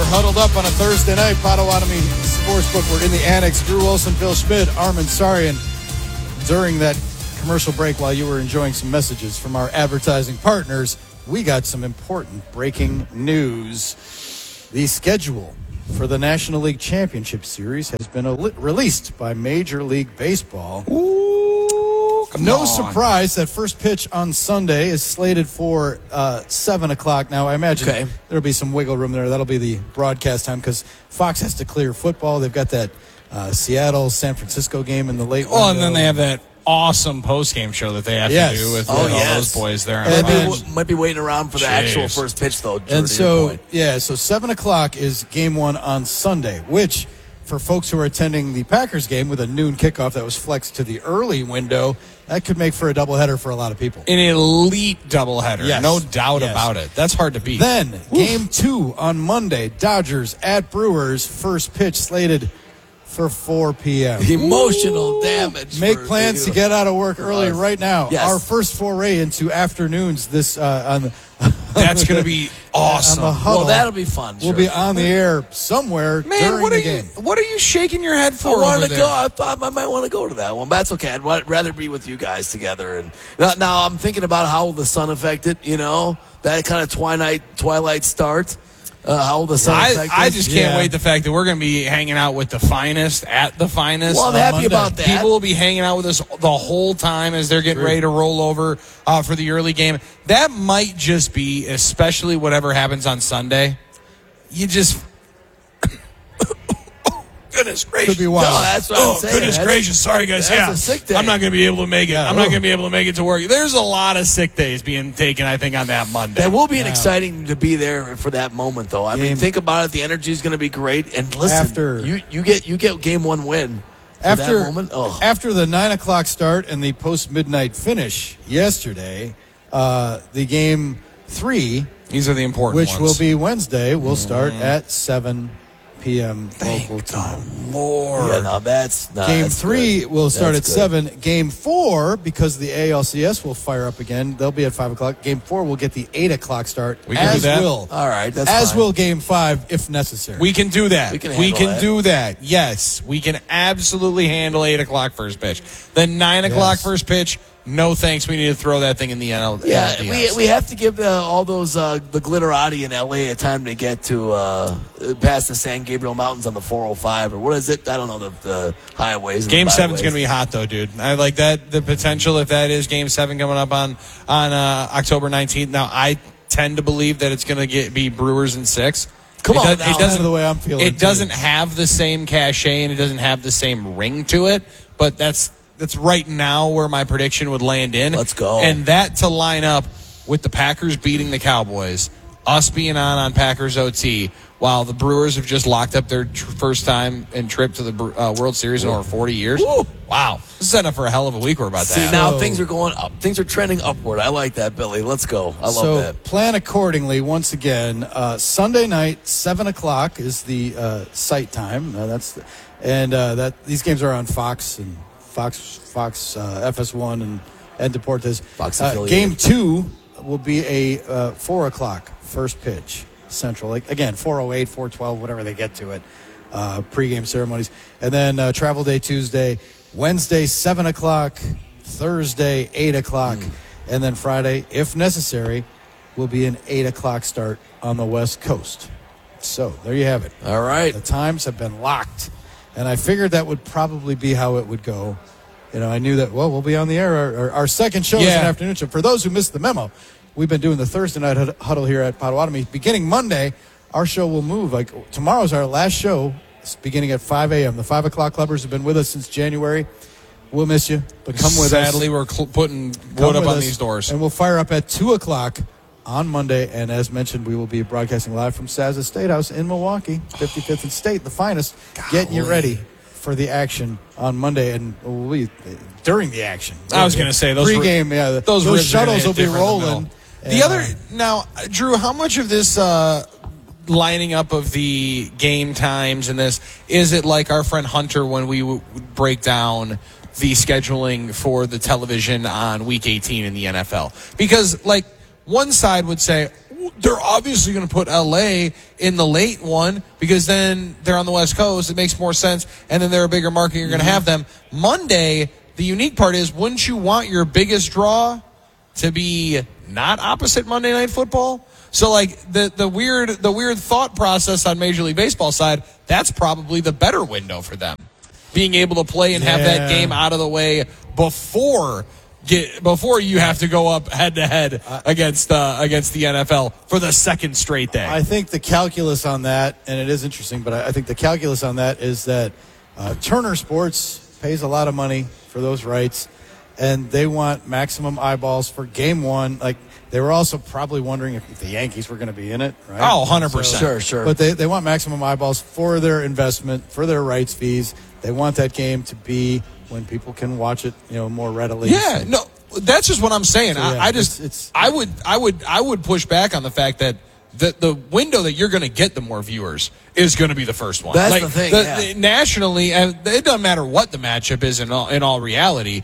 Huddled up on a Thursday night, Potawatomi Sportsbook. We're in the annex. Drew Wilson, Phil Schmidt, Armin Sarian. During that commercial break, while you were enjoying some messages from our advertising partners, we got some important breaking news. The schedule for the National League Championship Series has been released by Major League Baseball. No surprise that first pitch on Sunday is slated for 7 o'clock. Now, I imagine there'll be some wiggle room there. That'll be the broadcast time because Fox has to clear football. They've got that Seattle-San Francisco game in the late window. And then they have that awesome post-game show that they have to do with all those boys there. Might be waiting around for the actual first pitch, though. And so 7 o'clock is game one on Sunday, which for folks who are attending the Packers game with a noon kickoff that was flexed to the early window, that could make for a doubleheader for a lot of people. An elite doubleheader, no doubt about it. That's hard to beat. Then, game two on Monday, Dodgers at Brewers, first pitch slated for 4 p.m. Emotional damage. Make plans to get out of work early right now. Yes. Our first foray into afternoons that's going to be awesome. Well, that'll be fun. We'll be on the air somewhere during the game. What are you shaking your head for? I wanted to go. I thought I might want to go to that one, but that's okay. I'd rather be with you guys together. And now I'm thinking about how will the sun affect it. That kind of twilight start. How will the sun affect it? I just can't wait the fact that we're going to be hanging out with the finest at the finest. Well, I'm happy about that. People will be hanging out with us the whole time as they're getting ready to roll over for the early game. That might just be, especially whatever happens on Sunday, you just... Goodness gracious. Could be wild. No, that's what I'm saying. Goodness gracious. Sorry, guys. That's a sick day. I'm not going to be able to make it. I'm not going to be able to make it to work. There's a lot of sick days being taken, I think, on that Monday. That will be exciting to be there for that moment, though. I mean, think about it. The energy is going to be great. And listen, you get game one win. After that moment. After the 9 o'clock start and the post-midnight finish yesterday, the game 3, these are the important which ones, will be Wednesday, will start at 7 p.m. local time. Lord. Yeah, no, Game 3 will start at 7. Game 4, because the ALCS will fire up again, they'll be at 5 o'clock. Game 4 will get the 8 o'clock start. We can do that. All right, that's fine. Will Game 5 if necessary. We can do that. We can do that. Yes, we can absolutely handle 8 o'clock first pitch. The 9 o'clock first pitch, no thanks. We need to throw that thing in the NL. Yeah, we have to give all those the glitterati in LA a time to get to past the San Gabriel Mountains on the 405 or what is it? I don't know the highways. Game 7's going to be hot though, dude. I like that the potential if that is Game 7 coming up on October 19th. Now I tend to believe that it's going to be Brewers in 6. It doesn't the way I'm feeling. It doesn't have the same cachet and it doesn't have the same ring to it, but that's right now where my prediction would land in. Let's go. And that to line up with the Packers beating the Cowboys, us being on Packers OT, while the Brewers have just locked up their first time and trip to the World Series in over 40 years. Woo. Wow. This is setting up for a hell of a week we're about to have. Now things are going up. Things are trending upward. I like that, Billy. Let's go. I love that. Plan accordingly once again. Sunday night, 7 o'clock is the site time. These games are on Fox and Fox FS1 and Deportes. Game 2 will be a 4 o'clock first pitch Central. Again, 4:08, 4:12, whatever they get to it. Pregame ceremonies. And then travel day Tuesday, Wednesday, 7 o'clock, Thursday, 8 o'clock. And then Friday, if necessary, will be an 8 o'clock start on the West Coast. So there you have it. All right. The times have been locked. And I figured that would probably be how it would go. I knew that, we'll be on the air. Our second show is an afternoon show. For those who missed the memo, we've been doing the Thursday night huddle here at Potawatomi. Beginning Monday, our show will move. Tomorrow's our last show, beginning at 5 a.m. The 5 o'clock clubbers have been with us since January. We'll miss you, but come with us. Sadly, we're putting wood up on these doors. And we'll fire up at 2 o'clock on Monday. And as mentioned, we will be broadcasting live from Sazza State House in Milwaukee, 55th and State, the finest, getting you ready for the action on Monday and during the action. I was going to say those pregame, those shuttles will be rolling. Now, Drew, how much of this lining up of the game times and this is it like our friend Hunter when we would break down the scheduling for the television on Week 18 in the NFL? Because one side would say, they're obviously going to put LA in the late one because then they're on the West Coast. It makes more sense. And then they're a bigger market. You're going to have them. Monday, the unique part is, wouldn't you want your biggest draw to be not opposite Monday Night Football? So, like, the weird thought process on Major League Baseball side, that's probably the better window for them. Being able to play and have that game out of the way before you have to go up head-to-head against the NFL for the second straight day. I think the calculus on that, and it is interesting, but I think the calculus on that is that Turner Sports pays a lot of money for those rights, and they want maximum eyeballs for game one. Like, they were also probably wondering if the Yankees were going to be in it, right? Oh, 100%. Sure. But they want maximum eyeballs for their investment, for their rights fees. They want that game to be when people can watch it, more readily. Yeah, no, that's just what I'm saying. So, yeah, I would push back on the fact that the window that you're going to get the more viewers is going to be the first one. That's the thing. Nationally, and it doesn't matter what the matchup is in all reality.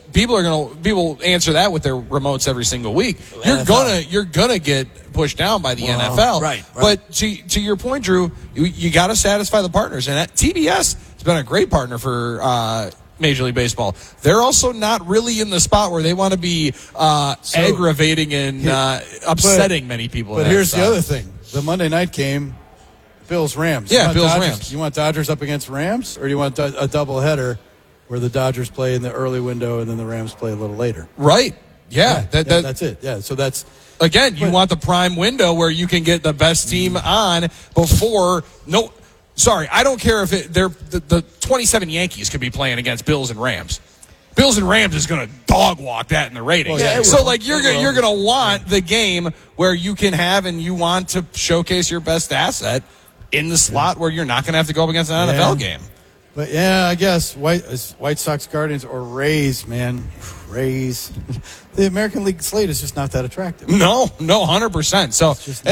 People answer that with their remotes every single week. You're gonna get pushed down by the NFL. Right. But to your point, Drew, you got to satisfy the partners, and TBS has been a great partner for Major League Baseball. They're also not really in the spot where they want to be aggravating and upsetting many people. But here's the other thing. The Monday night game, Bills-Rams. Yeah, Bills-Rams. You want Dodgers up against Rams, or do you want a doubleheader where the Dodgers play in the early window and then the Rams play a little later? Right. Yeah. That's it. Yeah, so that's... Again, you want the prime window where you can get the best team on before... Sorry, I don't care if the 27 Yankees could be playing against Bills and Rams. Bills and Rams is going to dog walk that in the ratings. Well, yeah, so like you're going to want the game where you can have and you want to showcase your best asset in the slot where you're not going to have to go up against an NFL game. But yeah, I guess White Sox, Guardians, or Rays, man. Rays. The American League slate is just not that attractive. No, 100%. So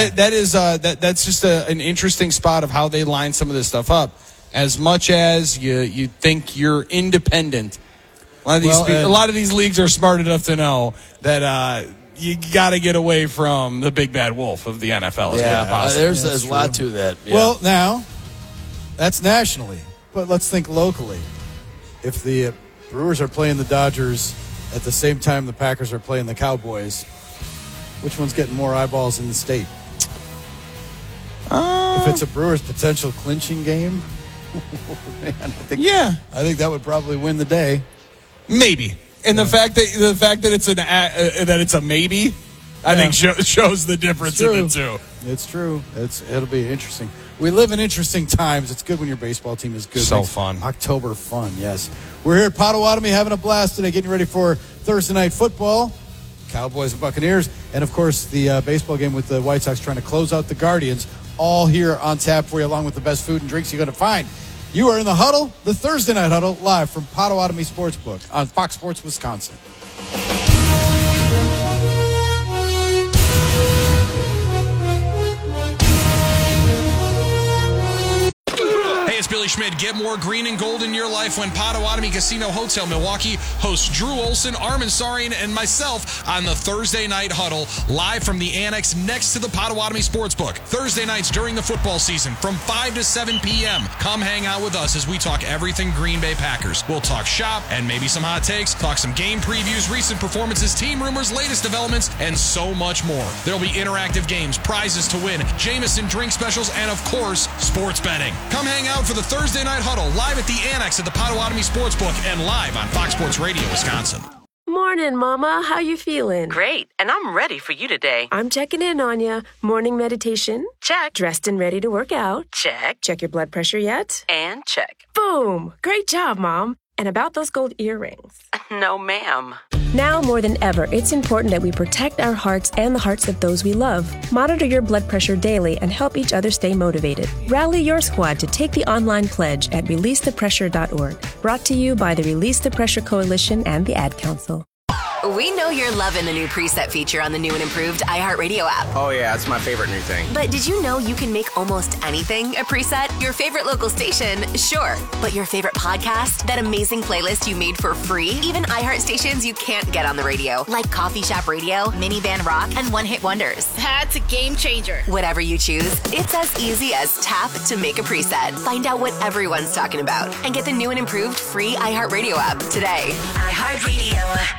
that's just an interesting spot of how they line some of this stuff up. As much as you think you're independent, a lot of these leagues are smart enough to know that you got to get away from the big bad wolf of the NFL. There's a lot to that. Yeah. Well, now that's nationally. But let's think locally. If the Brewers are playing the Dodgers at the same time the Packers are playing the Cowboys, which one's getting more eyeballs in the state? If it's a Brewers potential clinching game, man, I think that would probably win the day. Maybe. And the fact that it's a maybe, I think shows the difference in the two. It's true. It'll be interesting. We live in interesting times. It's good when your baseball team is good. So fun. October fun, yes. We're here at Potawatomi having a blast today, getting ready for Thursday night football. Cowboys and Buccaneers. And, of course, the baseball game with the White Sox trying to close out the Guardians. All here on tap for you, along with the best food and drinks you're going to find. You are in the huddle, the Thursday night huddle, live from Potawatomi Sportsbook on Fox Sports Wisconsin. It's Billy Schmidt. Get more green and gold in your life when Potawatomi Casino Hotel Milwaukee hosts Drew Olson, Armin Sarian, and myself on the Thursday Night Huddle, live from the Annex next to the Potawatomi Sportsbook. Thursday nights during the football season from 5 to 7 p.m. Come hang out with us as we talk everything Green Bay Packers. We'll talk shop and maybe some hot takes, talk some game previews, recent performances, team rumors, latest developments, and so much more. There'll be interactive games, prizes to win, Jameson drink specials, and of course, sports betting. Come hang out for the Thursday Night Huddle, live at the Annex at the Potawatomi Sportsbook and live on Fox Sports Radio, Wisconsin. Morning, Mama. How you feeling? Great, and I'm ready for you today. I'm checking in on you. Morning meditation? Check. Dressed and ready to work out? Check. Check your blood pressure yet? And check. Boom! Great job, Mom. And about those gold earrings? No, ma'am. Now more than ever, it's important that we protect our hearts and the hearts of those we love. Monitor your blood pressure daily and help each other stay motivated. Rally your squad to take the online pledge at releasethepressure.org. Brought to you by the Release the Pressure Coalition and the Ad Council. We know you're loving the new preset feature on the new and improved iHeartRadio app. Oh, yeah, it's my favorite new thing. But did you know you can make almost anything a preset? Your favorite local station, sure. But your favorite podcast? That amazing playlist you made for free? Even iHeart stations you can't get on the radio, like Coffee Shop Radio, Minivan Rock, and One Hit Wonders. That's a game changer. Whatever you choose, it's as easy as tap to make a preset. Find out what everyone's talking about and get the new and improved free iHeartRadio app today. iHeartRadio.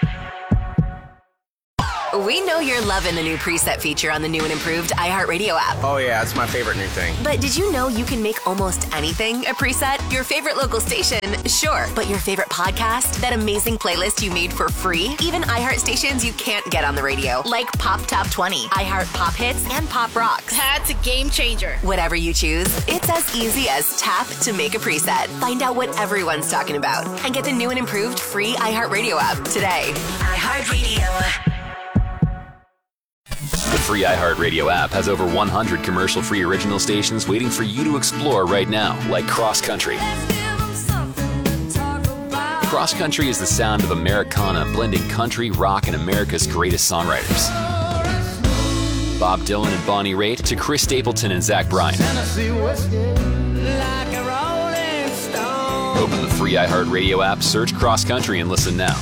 We know you're loving the new preset feature on the new and improved iHeartRadio app. Oh, yeah, it's my favorite new thing. But did you know you can make almost anything a preset? Your favorite local station, sure. But your favorite podcast? That amazing playlist you made for free? Even iHeart stations you can't get on the radio, like Pop Top 20, iHeart Pop Hits, and Pop Rocks. That's a game changer. Whatever you choose, it's as easy as tap to make a preset. Find out what everyone's talking about and get the new and improved free iHeartRadio app today. iHeartRadio. The free iHeartRadio app has over 100 commercial-free original stations waiting for you to explore right now, like Cross Country. Cross Country is the sound of Americana blending country, rock, and America's greatest songwriters. Bob Dylan and Bonnie Raitt to Chris Stapleton and Zach Bryan. Open the free iHeartRadio app, search Cross Country, and listen now.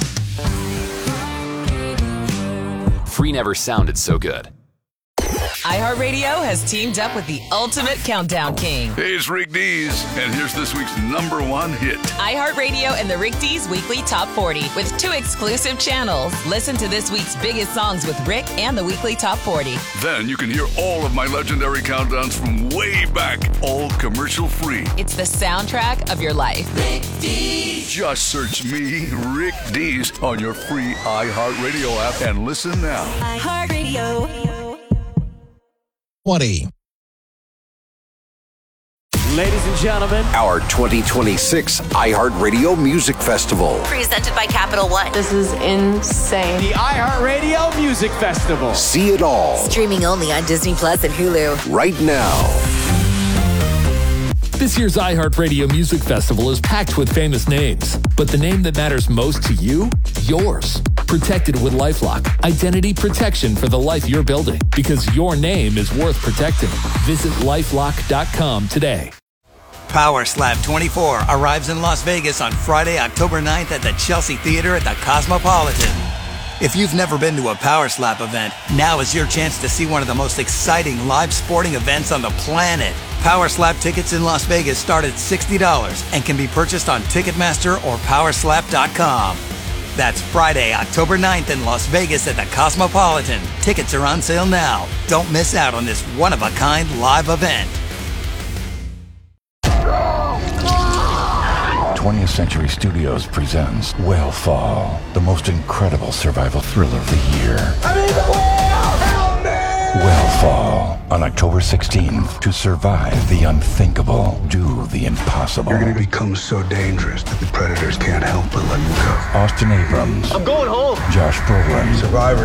Free never sounded so good. iHeartRadio has teamed up with the ultimate countdown king. Hey, it's Rick Dees, and here's this week's #1 hit. iHeartRadio and the Rick Dees Weekly Top 40 with 2 exclusive channels. Listen to this week's biggest songs with Rick and the Weekly Top 40. Then you can hear all of my legendary countdowns from way back, all commercial free. It's the soundtrack of your life. Rick Dees. Just search me, Rick Dees, on your free iHeartRadio app and listen now. iHeartRadio. 20. Ladies and gentlemen, our 2026 iHeartRadio Music Festival. Presented by Capital One. This is insane. The iHeartRadio Music Festival. See it all. Streaming only on Disney Plus and Hulu. Right now. This year's iHeartRadio Music Festival is packed with famous names, but the name that matters most to you? Yours. Protected with LifeLock. Identity protection for the life you're building, because your name is worth protecting. Visit LifeLock.com today. Power Slap 24 arrives in Las Vegas on Friday, October 9th at the Chelsea Theater at the Cosmopolitan. If you've never been to a Power Slap event, now is your chance to see one of the most exciting live sporting events on the planet. Power Slap tickets in Las Vegas start at $60 and can be purchased on Ticketmaster or Powerslap.com. That's Friday, October 9th in Las Vegas at the Cosmopolitan. Tickets are on sale now. Don't miss out on this one-of-a-kind live event. 20th Century Studios presents Whalefall, the most incredible survival thriller of the year. I'm in the whale! Help me! Whalefall, on October 16th. To survive the unthinkable, do the impossible. You're going to become so dangerous that the predators can't help but let you go. Austin Abrams. I'm going home. Josh Brolin. Survivor.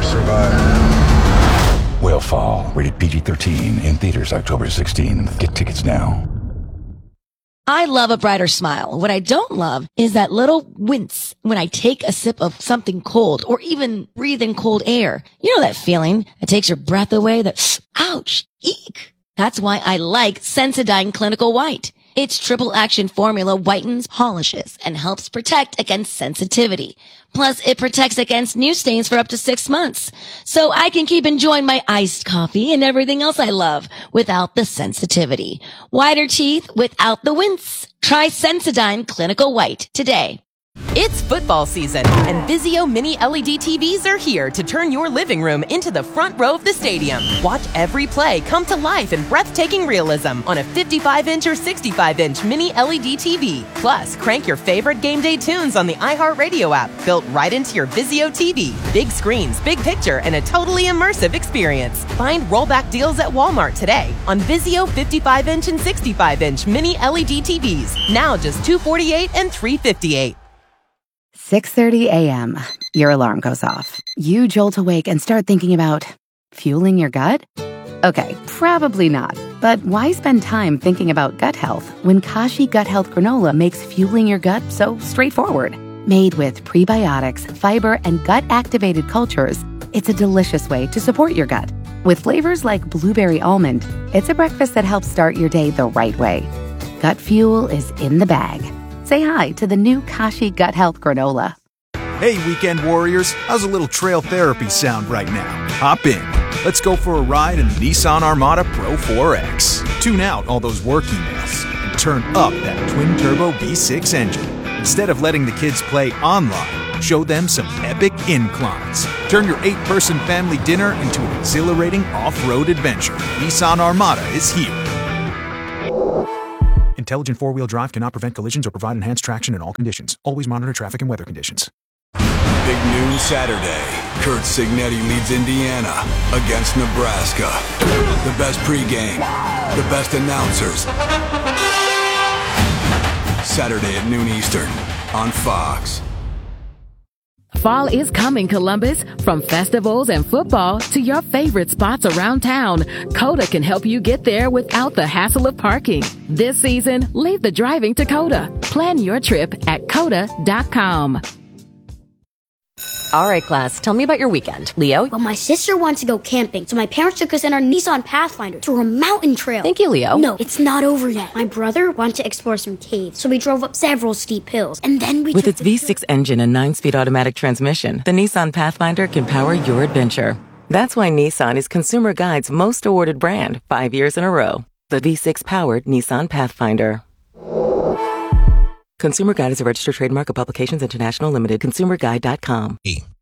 Whalefall, rated PG-13, in theaters October 16th. Get tickets now. I love a brighter smile. What I don't love is that little wince when I take a sip of something cold or even breathe in cold air. You know that feeling that takes your breath away, that ouch, eek. That's why I like Sensodyne Clinical White. Its triple action formula whitens, polishes, and helps protect against sensitivity. Plus, it protects against new stains for up to 6 months. So I can keep enjoying my iced coffee and everything else I love without the sensitivity. Whiter teeth without the wince. Try Sensodyne Clinical White today. It's football season, and Vizio Mini LED TVs are here to turn your living room into the front row of the stadium. Watch every play come to life in breathtaking realism on a 55-inch or 65-inch Mini LED TV. Plus, crank your favorite game day tunes on the iHeartRadio app, built right into your Vizio TV. Big screens, big picture, and a totally immersive experience. Find rollback deals at Walmart today on Vizio 55-inch and 65-inch Mini LED TVs. Now just $248 and $358. 6:30 a.m. Your alarm goes off. You jolt awake and start thinking about fueling your gut? Okay, probably not. But why spend time thinking about gut health when Kashi Gut Health Granola makes fueling your gut so straightforward? Made with prebiotics, fiber, and gut-activated cultures, it's a delicious way to support your gut. With flavors like blueberry almond, it's a breakfast that helps start your day the right way. Gut Fuel is in the bag. Say hi to the new Kashi Gut Health Granola. Hey, weekend warriors, how's a little trail therapy sound right now? Hop in. Let's go for a ride in the Nissan Armada Pro 4X. Tune out all those work emails and turn up that twin-turbo V6 engine. Instead of letting the kids play online, show them some epic inclines. Turn your 8-person family dinner into an exhilarating off-road adventure. Nissan Armada is here. Intelligent four-wheel drive cannot prevent collisions or provide enhanced traction in all conditions. Always monitor traffic and weather conditions. Big noon Saturday. Kurt Signetti leads Indiana against Nebraska. The best pregame, the best announcers. Saturday at noon Eastern on Fox. Fall is coming, Columbus. From festivals and football to your favorite spots around town, Coda can help you get there without the hassle of parking. This season, leave the driving to Coda. Plan your trip at Coda.com. All right, class, tell me about your weekend. Leo? Well, my sister wants to go camping, so my parents took us in our Nissan Pathfinder to a mountain trail. Thank you, Leo. No, it's not over yet. My brother wanted to explore some caves, so we drove up several steep hills, and then we With its V6 engine and 9-speed automatic transmission, the Nissan Pathfinder can power your adventure. That's why Nissan is Consumer Guide's most awarded brand 5 years in a row. The V6-powered Nissan Pathfinder. Consumer Guide is a registered trademark of Publications International Limited. ConsumerGuide.com.